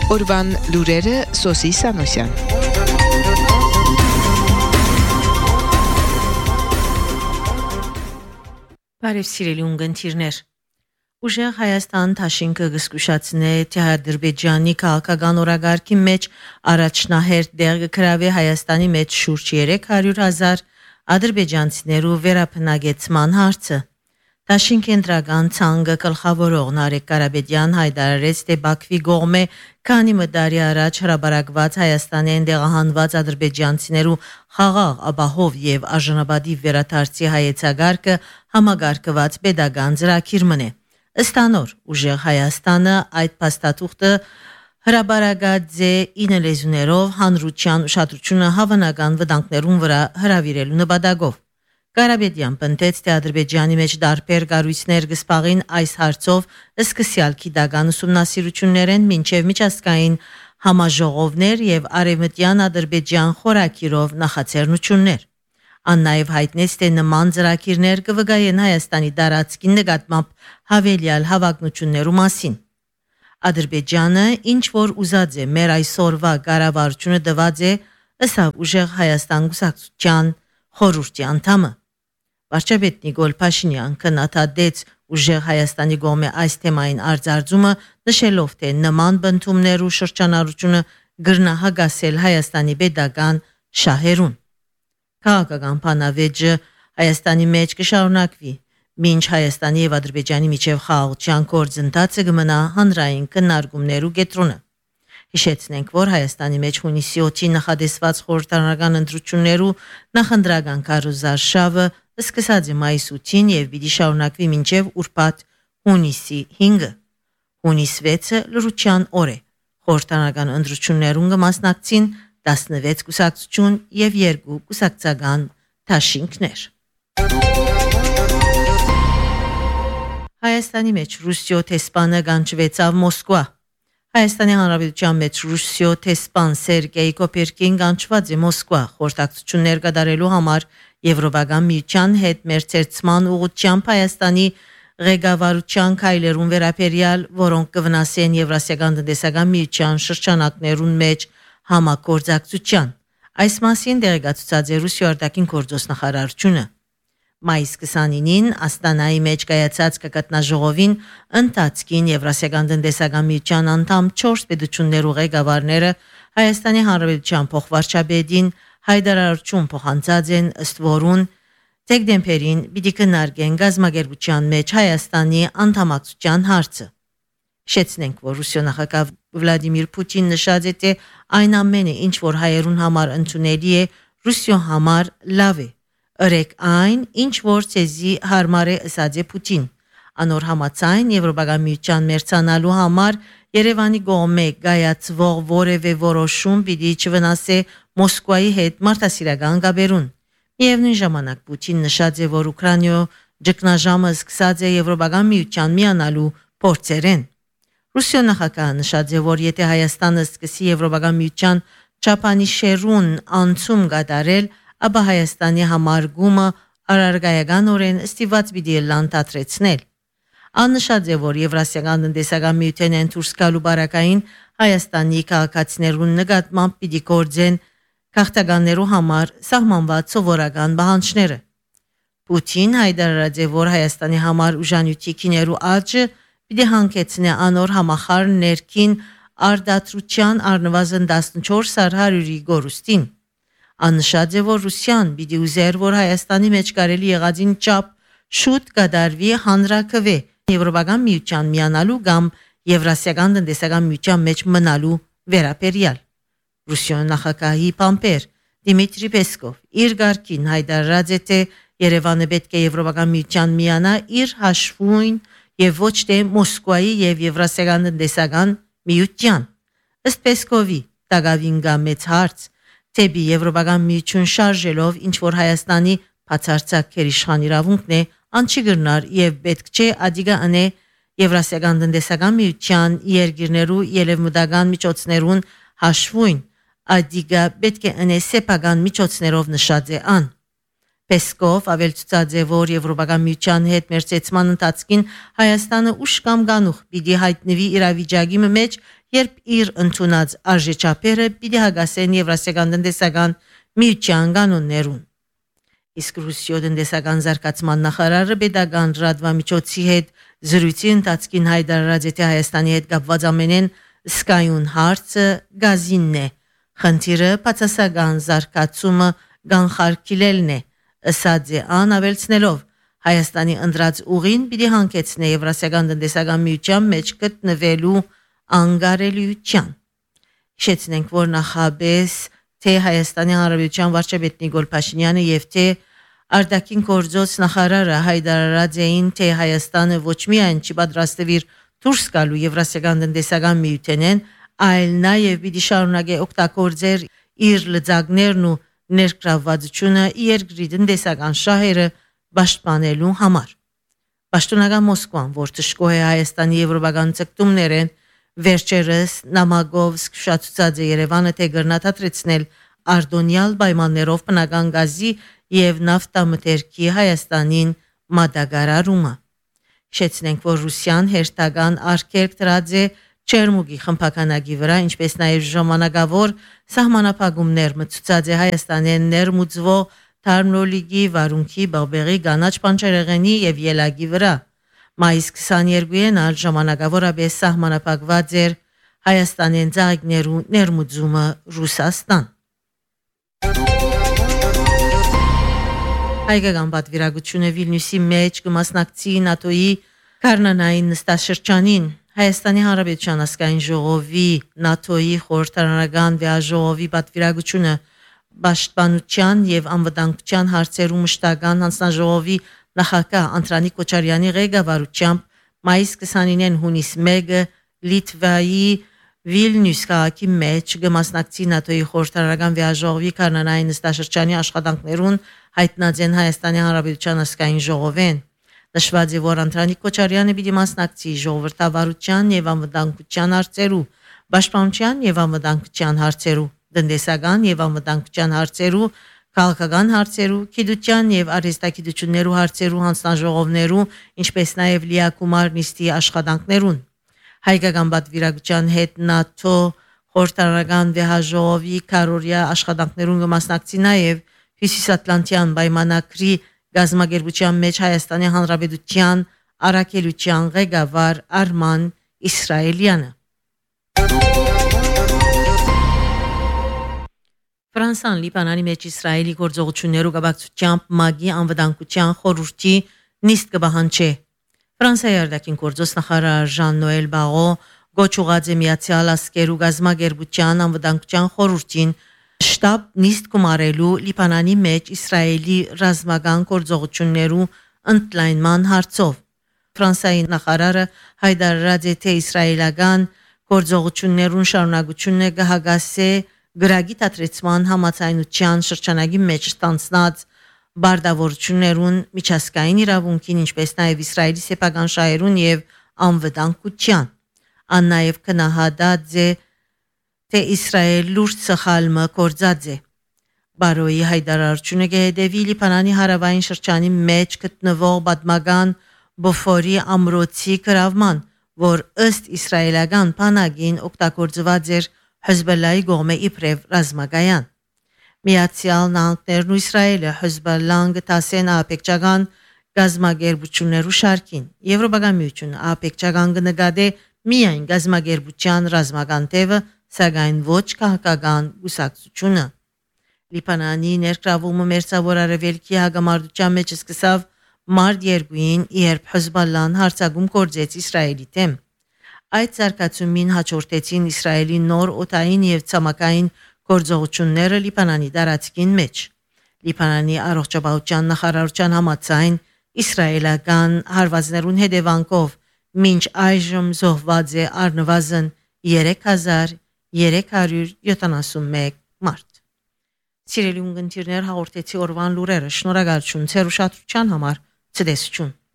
Օրվան լուրերը Սոսի Սանոսյան։ Բարև սիրելի ունգընտիրներ։ Ուժեղ Հայաստան Թաշինքը գսկուշացնե թե Ադրբեջանի քաղաքական օրագարկի մեջ առաջնահերթ դեր կգրավի Հայաստանի մեջ շուրջ 300,000 ադրբեջանցիներու վերապնագեցման հարցը։ Թաշին կենտրական ցանկը գլխավորող Նարեկ Կարապետյան հայտարարեց, թե Բաքվի կողմէ քանի մդարի առաջ հրաբարակված Հայաստանի ընդեղահանված ադրբեջանցիներու խաղաղ, ապահով եւ արժանապատիվ վերադարձի հայեցակարգը համագարկված պետական ծրագիր մնե։ Ըստ անոր, ուժեղ Հայաստանը այդ փաստաթուղթը հրաբարակած է 9 լեզուներով հանրության ուշադրությունը հավանական վտանգներուն վրա հրավիրելու նպատակով։ Կարապետյան պնդեց, թե Ադրբեջանի մեջ դարբեր կառույցներ կսպաղին այս հարցով սկսյալ գիտական ուսումնասիրություններ են մինչև միջազգային համաժողովներ եւ արևմտյան Ադրբեջան խորակիրով նախաձեռնություններ։ Ան նաև հայտնեց, թե նման ծրագիրներ կվկայեն Հայաստանի տարածքի նկատմամբ հավելյալ հավակնություններու մասին։ Ադրբեջանը ինչ որ ուզած է մեր այսօրվա կառավարությունը տված է, ըստ ուժեղ Հայաստան կուսակցության խորհրդի անդամը։ Վարչապետ Նիկոլ Փաշինյան քննադատեց ուժեղ Հայաստանի կողմէ այս թեմային արձարծումը, նշելով, թե նման բնդումներու շրջանառությունը գրնահագասել Հայաստանի պետական շահերուն։ Քաղաքական բանավեճը Հայաստանի մեջ կշարունակվի, մինչ Հայաստանի եւ Ադրբեջանի միջև խաղաղության գործընթացը կմնա հանրային քննարկումներու կենտրոնը։ Հիշեցնենք, որ Հայաստանի մեջ հունիսի 8-ին նախադեсված խորհրդարանական ընտրություններու նախընտրական քարոզարշավը սկսած է մայիսի 8-ին եւ պիտի շարունակվի մինչեւ ուրբաթ հունիսի 5-ը։ Հունիս 6-ը լրության օր է։ Խորհրդարանական ընտրություններուն կմասնակցին 16 կուսակցություն եւ 2 կուսակցական դաշինքներ։ Հայաստանի մեջ Ռուսիո տեսփանը գանչվեցավ Մոսկվա։ Հայաստանի Հանրապետության մեջ Ռուսիո տեսփան Սերգեյ Կոպերկին գանչված է Մոսկվա խորհրդակցություններ կատարելու համար Եվրոպական միության հետ մերձեցման ուղղությամբ Հայաստանի ղեկավարության քայլերուն վերաբերյալ, որոնք կվնասեն Եվրասիական տնտեսական միության շրջանակներուն մեջ համագործակցության։ Այս մասին դեղեկացուցած է Ռուսիա արտաքին գործոս նախարարությունը։ Մայիս 29-ին Աստանայի մեջ կայացած կգտնաժողովին ընթացքին Եվրասիական տնտեսական միության անդամ 4 պետություններու ղեկավարները Հայաստանի Հանրապետության փոխվարչապետին հայտարարություն փոխանցած են, ըստ որուն դեկտեմբերին պիտի քննարկեն գազագերբության մեջ Հայաստանի անդամակցության հարցը։ Շեծնենք, որ Ռուսիա նախագահ Վլադիմիր Պուտինն նշած է, թե այն ամենը, ինչ որ հայերուն համար ընդունելի է, Ռուսիա համար լավ է։ Ըրեք այն, ինչ որ ցեզի հարմար է, ըսած է Պուտին։ Անոր համաձայն Եվրոպական միության մերձանալու համար Երևանի կողմէ կայացվող որևէ որոշում պիտի չվնասե Մոսկվայի հետ մարդասիրական գաբերուն։ Միևնույն ժամանակ Պուտին նշած է, որ Ուկրաինայո ճգնաժամը սկսած է Եվրոպական միության միանալու փորձերեն։ Ռուսիա նախագահը նշած է, որ եթե Հայաստանը սկսի Եվրոպական միության չափանիշերուն անցում կատարել, ապա Հայաստանի համար գումը արարգայականորեն ստիված պիտի լանտատրեցնել։ Աննշած է, որ Եվրասիական տնտեսական միութենեն դուրս գալու բարակային Հայաստանի քաղաքացիներուն նկատմամբ պիտի գործեն քաղաքականներու համար սահմանված սովորական պահանջները։ Պուտին հայտարարած է, որ Հայաստանի համար ուժանյութի քիներու աճը պիտի հանգեցնե անոր համախառն ներքին արդարության առնվազն 14%-ի գորուստին։ Աննշած է, որ Ռուսիան պիտի ուզեր, որ Հայաստանի մեջ կարելի եղածին չափ շուտ կդարվի հանրակրվե Եվրոպական միության միանալու կամ Եվրասիական տնտեսական միության մեջ մնալու վերաբերյալ։ Ռուսիա նախագահի պամպեր Դիմիտրի Պեսկով իր գարկին հայտարարած է, թե Երևանը պետք է Եվրոպական միության միանա իր հաշվույն եւ ոչ թե Մոսկվայի եւ Եվրասիական տնտեսական միության։ Ըստ Պեսկովի տագավին գա մեծ հարց, թեպի Եվրոպական միություն շարժելով ինչ որ Հայաստանի բացարձակ քերիշխան իրավունքն է, անչի գրնար եւ պետք չէ ադիգա անե Եվրասիական տնտեսական միության երկիրներու ելևմտական միջոցներուն հաշվույն, ադիգա պետք է անե սեփական միջոցներով նշած է ան։ Պեսկով ավելցուցած է, որ Եվրոպական միության հետ մերձեցման ընթացքին Հայաստանը ուշ կամ գանուխ պիտի հայտնվի իրավիճակի մեջ, երբ իր ընդունած արժեչափերը պիտի հագասեն Եվրասիական տնտեսական միության կանոններուն։ Իսկ Ռուսիո տնտեսական զարգացման նախարարը պետական լրատվամիջոցի հետ զրույցի ընթացքին հայտարարած է, թե Հայաստանի հետ կապված ամենեն սկայուն հարցը գազինն է։ Խնդիրը բացասական զարգացումը կանխարգելելն է, ըսած է ան ավելցնելով Հայաստանի ընդրած ուղին պիտի հանգեցնե Եվրասիական տնտեսական միության մեջ գտնվելու անկարելիության։ Հիշեցնենք, որ նախաբես թե Հայաստանի Հանրապետության վարչապետ Նիկոլ Փաշինյանը եւ թե արտաքին գործոց նախարարը հայտարարած էին, թե Հայաստանը ոչ միայն չի պատրաստվիր դուրս գալու Եվրասիական տնտեսական միութենեն, այլ նաեւ պիտի շարունակի օգտագործել իր լծակներն ու ներգրավվածությունը երկրի տնտեսական շահերը պաշտպանելու համար։ Պաշտոնական Մոսկվան, որ թշկող է Հայաստանի եվրոպական ցկտումներեն, վերջերս նամակով զսկուշացուցած է Երևանը, թե գրնաթատրեցնել արդոնյալ պայմաններով բնական գազի եւ նավթամթերքի Հայաստանին մատակարարումը։ Շեծնենք, որ Ռուսիան հերթական արգելք դրած է Չերմուգի խմբականագի վրա, ինչպես նաև ժամանակավոր սահմանափակումներ մտցուցած է Հայաստանեն ներմուծվող Թարմնոլիգի, Վարունքի, Բաղբեղի, Գանաչ Պանչերեղենի եւ Ելագի վրա։ Մայիս 22-ին ալ ժամանակավորապես սահմանափակված էր Հայաստանեն ծաղիկներու ներմուծումը Ռուսաստան։ Հայկական պատվիրակությունը Վիլնյուսի մեջ կմասնակցի ՆԱՏՕ-ի Կարնանային նստաշրջանին։ Հայաստանի Հանրապետության ազգային ժողովի ՆԱՏՕ-ի խորհրդարանական վեաժողովի պատվիրակությունը Պաշտպանության եւ անվտանգության հարցերու մշտական հանձնաժողովի նախագահ Անդրանիկ Քոչարյանի ղեկավարությամբ մայիս 29-ին հունիս 1-ը Լիտվայի Վիլնյուս քաղաքի մեջ կմասնակցի ՆԱՏՕ-ի խորհրդարանական վեաժողովի Կարնանային նստաշրջանի աշխատանքներուն հայտնած են Հայաստանի Հանրապետության ազգային ժողովեն։ Նշված է, որ Անդրանիկ Քոչարյանը պիտի մասնակցի ժողովրդավարության եւ անվտանգության հարցերու, պաշտպանության եւ անվտանգության հարցերու, տնտեսական եւ անվտանգության հարցերու, քաղաքական հարցերու, գիտության եւ արհեստագիտություններու հարցերու հանձնաժողովներու, ինչպես նաեւ լիակումար նիստի աշխատանքներուն։ Հայկական պատվիրակության հետ ՆԱՏՕ խորհրդարանական վեաժողովի քարորիա աշխատանքներուն կմասնակցի նաեւ Հյուսիսատլանտյան պայմանագրի գազམ་ագերբության մեջ Հայաստանի Հանրապետության առաքելության ղեկավար Արման Իսրայելյանը։ Ֆրանսան Լիբանանի մեջ Իսրայելի գործողություններու կապակցությամբ ՄԱԳ-ի անվտանգության խորհրդի նիստ կբահանջի։ Ֆրանսիայի արտաքին գործոս նախարար Ժան-Նոել Բաղո գոչուած է Միացյալ Աշխարհու գազམ་ագերբության անվտանգության խորհրդին շտաբ նիստ կմարելու Լիբանանի մեջ Իսրայելի ռազմական գործողություններու ընդլայնման հարցով։ Ֆրանսիայի նախարարը հայտարարած է, թե իսրայելական գործողություններուն շարունակությունը կհագասե գրագի դադրեցման համաձայնության շրջանագի մեջ ստանցնած բարդավորություններուն միջազգային իրավունքին, ինչպես նաև Իսրայելի սեփական շահերուն եւ անվտանգության։ Ան նաև կնահատած է, թե Իսրայել լուրջ սխալմը կործած է։ Բարոյի հայտարարությունը կհետևի Լիբանանի հարավային շրջանի մեջ գտնվող պատմական Բոֆորի ամրոցի գրավման, որ ըստ իսրայելական բանակին օգտագործված էր Հեզբոլլայի կողմէ իբրև ռազմակայան։ Միացյալ Նահանգներն ու Իսրայելը Հեզբոլլան գտասեն ԱՊԵԿ-ական գազམ་ագերբություններու շարքին։ Եվրոպական միությունը ԱՊԵԿ-ական կնկատի միայն գազམ་ագերբության ռազմական թևը, սակայն ոչ քաղաքական գուսակցությունը։ Լիբանանի ներգրավումը մերձավոր արևելքի հագամարտության մեջ սկսավ մարտ 2-ին, երբ Հեզբոլլան հարձակում կործեց Իսրայելի դեմ։ Այդ զարգացումին հաջորդեցին Իսրայելի նոր օդային եւ ցամաքային գործողությունները Լիբանանի տարածքին մեջ։ Լիբանանի առողջապահության նախարարության համաձայն իսրայելական հարվածներուն հետևանքով մինչ այժմ զոհված է առնվազն 3371 մարդ։ Սիրելի ունգընտիրներ, հաղորդեցի օրվան լուրերը։ Շնորհակալություն ձեր ուշադրության համար։ Ցտեսություն։